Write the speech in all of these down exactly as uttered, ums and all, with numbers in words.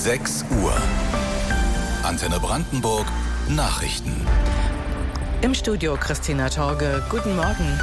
sechs Uhr. Antenne Brandenburg Nachrichten. Im Studio Christina Torge. Guten Morgen.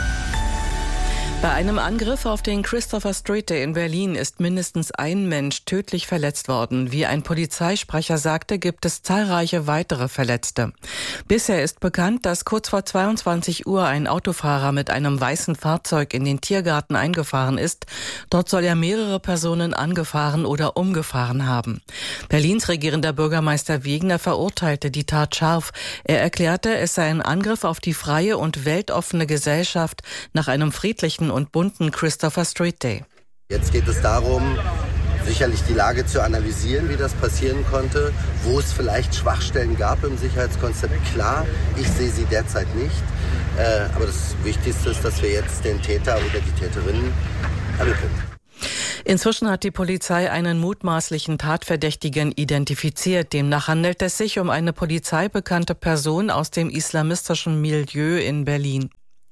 Bei einem Angriff auf den Christopher Street Day in Berlin ist mindestens ein Mensch tödlich verletzt worden. Wie ein Polizeisprecher sagte, gibt es zahlreiche weitere Verletzte. Bisher ist bekannt, dass kurz vor zweiundzwanzig Uhr ein Autofahrer mit einem weißen Fahrzeug in den Tiergarten eingefahren ist. Dort soll er mehrere Personen angefahren oder umgefahren haben. Berlins regierender Bürgermeister Wegner verurteilte die Tat scharf. Er erklärte, es sei ein Angriff auf die freie und weltoffene Gesellschaft nach einem friedlichen und bunten Christopher Street Day. Jetzt geht es darum, sicherlich die Lage zu analysieren, wie das passieren konnte, wo es vielleicht Schwachstellen gab im Sicherheitskonzept. Klar, ich sehe sie derzeit nicht. Äh, aber das Wichtigste ist, dass wir jetzt den Täter oder die Täterin ermitteln. Inzwischen hat die Polizei einen mutmaßlichen Tatverdächtigen identifiziert. Demnach handelt es sich um eine polizeibekannte Person aus dem islamistischen Milieu in Berlin.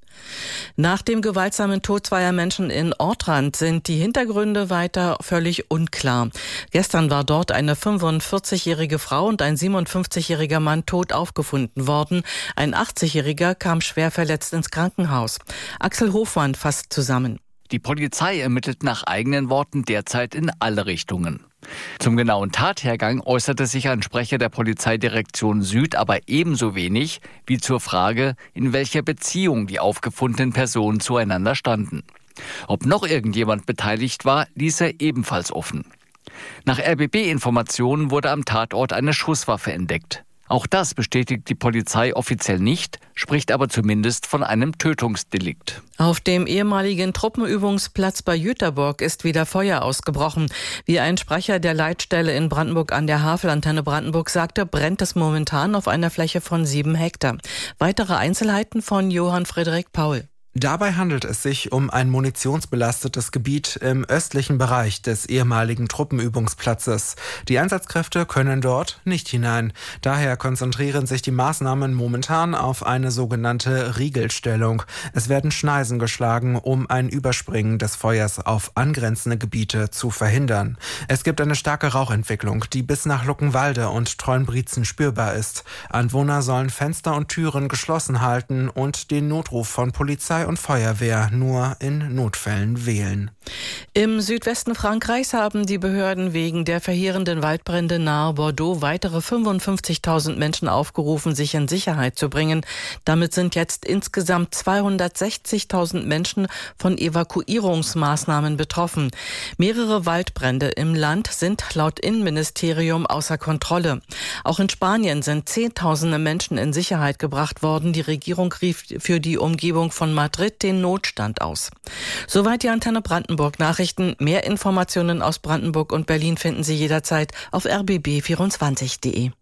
Nach dem gewaltsamen Tod zweier Menschen in Ortrand sind die Hintergründe weiter völlig unklar. Gestern war dort eine fünfundvierzigjährige Frau und ein siebenundfünfzigjähriger Mann tot aufgefunden worden. Ein achtzigjähriger kam schwer verletzt ins Krankenhaus. Axel Hofmann fasst zusammen. Die Polizei ermittelt nach eigenen Worten derzeit in alle Richtungen. Zum genauen Tathergang äußerte sich ein Sprecher der Polizeidirektion Süd aber ebenso wenig wie zur Frage, in welcher Beziehung die aufgefundenen Personen zueinander standen. Ob noch irgendjemand beteiligt war, ließ er ebenfalls offen. Nach R B B-Informationen wurde am Tatort eine Schusswaffe entdeckt. Auch das bestätigt die Polizei offiziell nicht, spricht aber zumindest von einem Tötungsdelikt. Auf dem ehemaligen Truppenübungsplatz bei Jüterborg ist wieder Feuer ausgebrochen. Wie ein Sprecher der Leitstelle in Brandenburg an der Havel, Antenne Brandenburg, sagte, brennt es momentan auf einer Fläche von sieben Hektar. Weitere Einzelheiten von Johann Friedrich Paul. Dabei handelt es sich um ein munitionsbelastetes Gebiet im östlichen Bereich des ehemaligen Truppenübungsplatzes. Die Einsatzkräfte können dort nicht hinein. Daher konzentrieren sich die Maßnahmen momentan auf eine sogenannte Riegelstellung. Es werden Schneisen geschlagen, um ein Überspringen des Feuers auf angrenzende Gebiete zu verhindern. Es gibt eine starke Rauchentwicklung, die bis nach Luckenwalde und Treuenbrietzen spürbar ist. Anwohner sollen Fenster und Türen geschlossen halten und den Notruf von Polizei und Feuerwehr nur in Notfällen wählen. Im Südwesten Frankreichs haben die Behörden wegen der verheerenden Waldbrände nahe Bordeaux weitere fünfundfünfzigtausend Menschen aufgerufen, sich in Sicherheit zu bringen. Damit sind jetzt insgesamt zweihundertsechzigtausend Menschen von Evakuierungsmaßnahmen betroffen. Mehrere Waldbrände im Land sind laut Innenministerium außer Kontrolle. Auch in Spanien sind Zehntausende Menschen in Sicherheit gebracht worden. Die Regierung rief für die Umgebung von Madrid den Notstand aus. Soweit die Antenne Brandenburg Nachrichten. Mehr Informationen aus Brandenburg und Berlin finden Sie jederzeit auf r b b vierundzwanzig punkt de.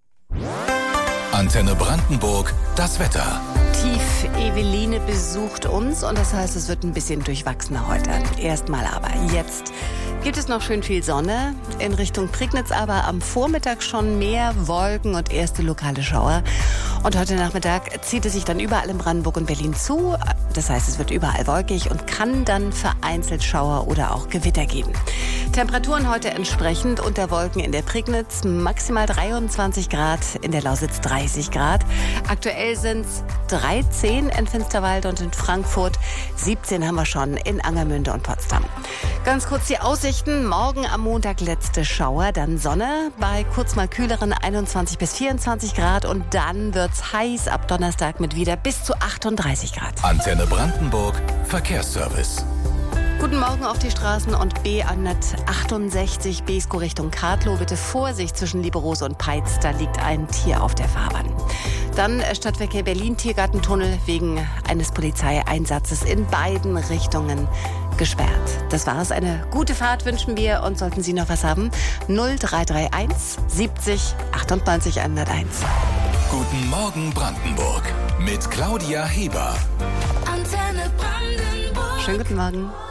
Antenne Brandenburg, das Wetter. Tief Eveline besucht uns und das heißt, es wird ein bisschen durchwachsener heute. Erstmal aber jetzt gibt es noch schön viel Sonne. In Richtung Prignitz aber am Vormittag schon mehr Wolken und erste lokale Schauer. Und heute Nachmittag zieht es sich dann überall in Brandenburg und Berlin zu. Das heißt, es wird überall wolkig und kann dann vereinzelt Schauer oder auch Gewitter geben. Temperaturen heute entsprechend unter Wolken in der Prignitz, maximal dreiundzwanzig Grad, in der Lausitz dreißig Grad. Aktuell sind es dreizehn in Finsterwalde und in Frankfurt, siebzehn haben wir schon in Angermünde und Potsdam. Ganz kurz die Aussichten. Morgen am Montag letzte Schauer, dann Sonne bei kurz mal kühleren einundzwanzig bis vierundzwanzig Grad und dann wird's heiß ab Donnerstag mit wieder bis zu achtunddreißig Grad. Antenne Brandenburg Verkehrsservice. Guten Morgen auf die Straßen und B hundertachtundsechzig Beeskow Richtung Kartlow. Bitte Vorsicht zwischen Lieberose und Peitz, da liegt ein Tier auf der Fahrbahn. Dann Stadtverkehr Berlin, Tiergartentunnel wegen eines Polizeieinsatzes in beiden Richtungen gesperrt. Das war's. Eine gute Fahrt wünschen wir und sollten Sie noch was haben, null drei drei eins siebzig achtundneunzig hunderteins. Guten Morgen Brandenburg mit Claudia Heber. Antenne Brandenburg. Schönen guten Morgen.